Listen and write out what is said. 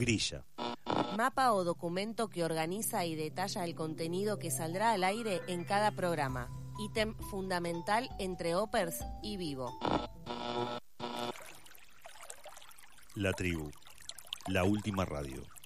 Grilla. Mapa o documento que organiza y detalla el contenido que saldrá al aire en cada programa. Ítem fundamental entre Opers y Vivo. La Tribu, la última radio.